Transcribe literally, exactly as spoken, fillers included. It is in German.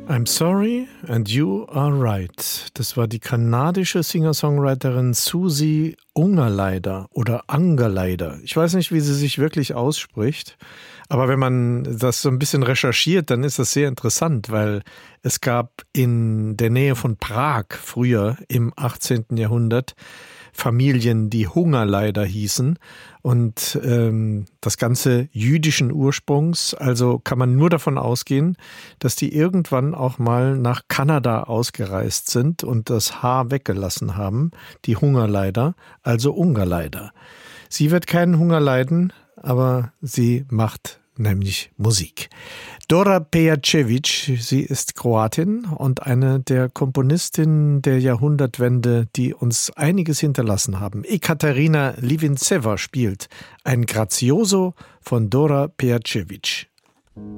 I'm sorry and you are right. Das war die kanadische Singer-Songwriterin Susie Ungerleider oder Angerleider. Ich weiß nicht, wie sie sich wirklich ausspricht, aber wenn man das so ein bisschen recherchiert, dann ist das sehr interessant, weil es gab in der Nähe von Prag früher im achtzehnten Jahrhundert Familien, die Hungerleider hießen und ähm, das Ganze jüdischen Ursprungs. Also kann man nur davon ausgehen, dass die irgendwann auch mal nach Kanada ausgereist sind und das H weggelassen haben, die Hungerleider, also Ungerleider. Sie wird keinen Hunger leiden, aber sie macht nämlich Musik. Dora Pejacevic, sie ist Kroatin und eine der Komponistinnen der Jahrhundertwende, die uns einiges hinterlassen haben. Ekaterina Livinceva spielt ein Grazioso von Dora Pejacevic.